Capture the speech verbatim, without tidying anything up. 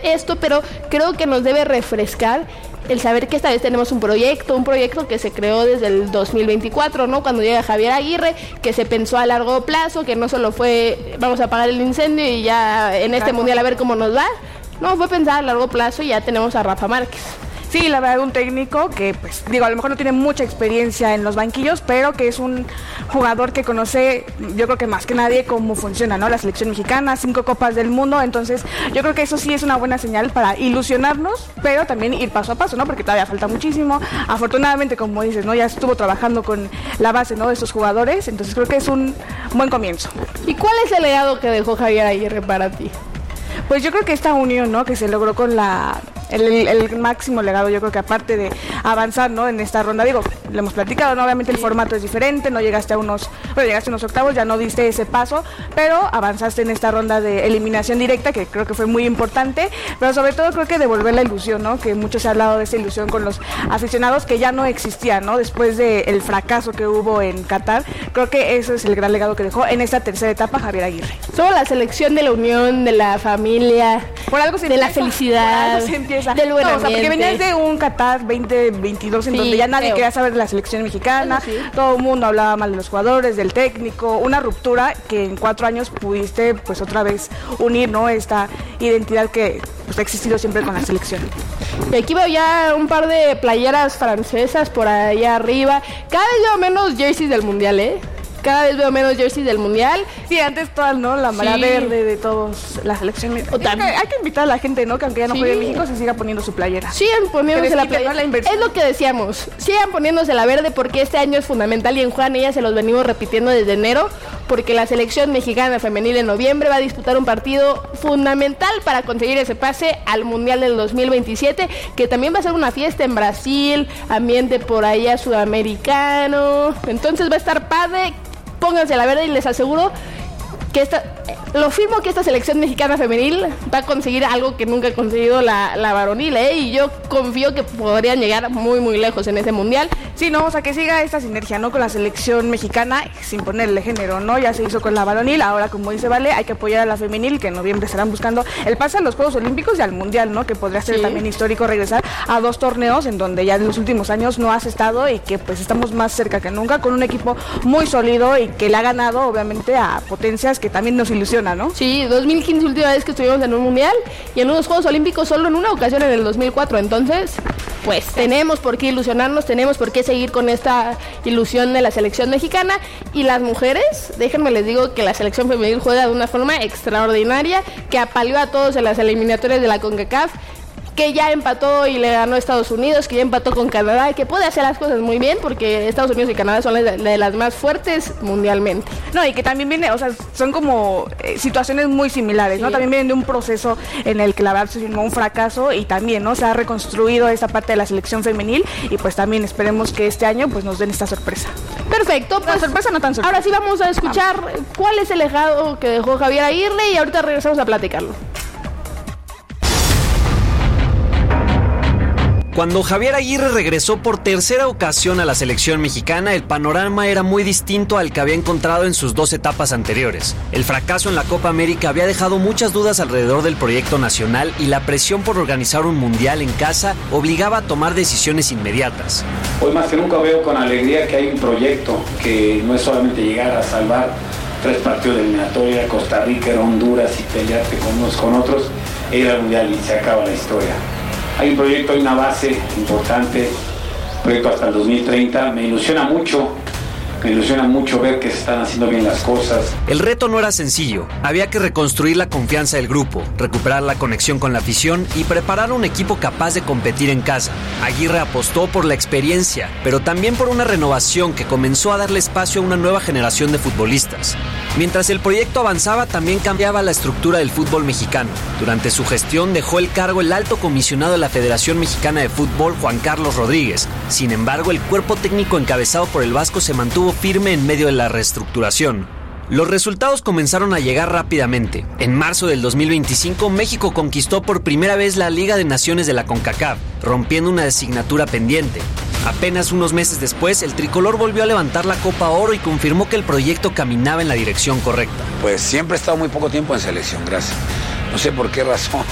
esto, pero creo que nos debe refrescar el saber que esta vez tenemos un proyecto, un proyecto que se creó desde el dos mil veinticuatro, ¿no? Cuando llega Javier Aguirre, que se pensó a largo plazo, que no solo fue vamos a apagar el incendio y ya en este mundial a ver cómo nos va. No, fue pensar a largo plazo y ya tenemos a Rafa Márquez. Sí, la verdad, un técnico que, pues, digo, a lo mejor no tiene mucha experiencia en los banquillos, pero que es un jugador que conoce, yo creo que más que nadie, cómo funciona, ¿no? La selección mexicana, cinco copas del mundo, entonces yo creo que eso sí es una buena señal para ilusionarnos, pero también ir paso a paso, ¿no? Porque todavía falta muchísimo. Afortunadamente, como dices, ¿no? Ya estuvo trabajando con la base, ¿no? De esos jugadores, entonces creo que es un buen comienzo. ¿Y cuál es el legado que dejó Javier Aguirre para ti? Pues yo creo que esta unión, ¿no? Que se logró con la el, el máximo legado, yo creo que aparte de avanzar, ¿no? En esta ronda, digo, lo hemos platicado, ¿no? Obviamente el formato es diferente, no llegaste a unos, bueno, llegaste a unos octavos, ya no diste ese paso, pero avanzaste en esta ronda de eliminación directa, que creo que fue muy importante, pero sobre todo creo que devolver la ilusión, ¿no? Que mucho se ha hablado de esa ilusión con los aficionados que ya no existía, ¿no? Después del fracaso que hubo en Qatar, creo que eso es el gran legado que dejó en esta tercera etapa Javier Aguirre. Somos la selección de la unión, de la familia, por algo se de empieza, la felicidad, se empieza. del buen no, ambiente. O sea, porque venías de un Qatar veinte veintidós en sí, donde ya nadie creo. quería saber de la selección mexicana, sí. Todo el mundo hablaba mal de los jugadores, del técnico, una ruptura que en cuatro años pudiste pues otra vez unir, ¿no? Esta identidad que pues, ha existido siempre con la selección. Y aquí veo ya un par de playeras francesas por allá arriba, cada vez veo menos jerseys del mundial, ¿eh? Cada vez veo menos jerseys del mundial. Sí, antes todas, ¿no? La marea sí. verde de todos, la selección. O también, hay que invitar a la gente, ¿no? Que aunque ya no sí. juegue en México, se siga poniendo su playera. Sigan poniéndose la playera. La es lo que decíamos. Sigan poniéndose la verde porque este año es fundamental y en Juan ella se los venimos repitiendo desde enero porque la selección mexicana femenil en noviembre va a disputar un partido fundamental para conseguir ese pase al Mundial del dos mil veintisiete, que también va a ser una fiesta en Brasil, ambiente por allá sudamericano. Entonces va a estar padre. Pónganse la verde y les aseguro que esta, lo firmo que esta selección mexicana femenil va a conseguir algo que nunca ha conseguido la, la varonil, ¿eh? Y yo confío que podrían llegar muy muy lejos en ese mundial. Sí, no, o sea, que siga esta sinergia, ¿no? Con la selección mexicana, sin ponerle género, ¿no? Ya se hizo con la varonil, ahora como dice Vale, hay que apoyar a la femenil, que en noviembre estarán buscando el pase a los Juegos Olímpicos y al Mundial, ¿no? Que podría ser sí. también histórico regresar a dos torneos en donde ya en los últimos años no has estado y que pues estamos más cerca que nunca con un equipo muy sólido y que le ha ganado obviamente a potencias que también nos ilusiona, ¿no? Sí, dos mil quince última vez que estuvimos en un mundial y en unos Juegos Olímpicos solo en una ocasión en el dos mil cuatro, entonces pues tenemos por qué ilusionarnos, tenemos por qué seguir con esta ilusión de la selección mexicana y las mujeres, déjenme les digo que la selección femenil juega de una forma extraordinaria, que apaleó a todos en las eliminatorias de la CONCACAF, que ya empató y le ganó a Estados Unidos, que ya empató con Canadá, que puede hacer las cosas muy bien porque Estados Unidos y Canadá son de, de las más fuertes mundialmente. No, y que también viene, o sea, son como eh, situaciones muy similares, ¿no? Sí. También vienen de un proceso en el que la verdad se firmó un fracaso y también, ¿no? Se ha reconstruido esta parte de la selección femenil y pues también esperemos que este año pues nos den esta sorpresa. Perfecto, pues la sorpresa no tan sorpresa. Ahora sí vamos a escuchar vamos. cuál es el legado que dejó Javier Aguirre y ahorita regresamos a platicarlo. Cuando Javier Aguirre regresó por tercera ocasión a la selección mexicana, el panorama era muy distinto al que había encontrado en sus dos etapas anteriores. El fracaso en la Copa América había dejado muchas dudas alrededor del proyecto nacional y la presión por organizar un mundial en casa obligaba a tomar decisiones inmediatas. Hoy más que nunca veo con alegría que hay un proyecto que no es solamente llegar a salvar tres partidos de eliminatoria, Costa Rica, Honduras y pelearte con unos con otros, e ir al mundial y se acaba la historia. Hay un proyecto, hay una base importante, proyecto hasta el dos mil treinta, me ilusiona mucho, me ilusiona mucho ver que se están haciendo bien las cosas. El reto no era sencillo, había que reconstruir la confianza del grupo, recuperar la conexión con la afición y preparar un equipo capaz de competir en casa. Aguirre apostó por la experiencia, pero también por una renovación que comenzó a darle espacio a una nueva generación de futbolistas. Mientras el proyecto avanzaba, también cambiaba la estructura del fútbol mexicano. Durante su gestión dejó el cargo el alto comisionado de la Federación Mexicana de Fútbol, Juan Carlos Rodríguez. Sin embargo, el cuerpo técnico encabezado por el Vasco se mantuvo firme en medio de la reestructuración. Los resultados comenzaron a llegar rápidamente. En marzo del dos mil veinticinco, México conquistó por primera vez la Liga de Naciones de la CONCACAF, rompiendo una asignatura pendiente. Apenas unos meses después, el tricolor volvió a levantar la Copa Oro y confirmó que el proyecto caminaba en la dirección correcta. Pues siempre he estado muy poco tiempo en selección, gracias. No sé por qué razón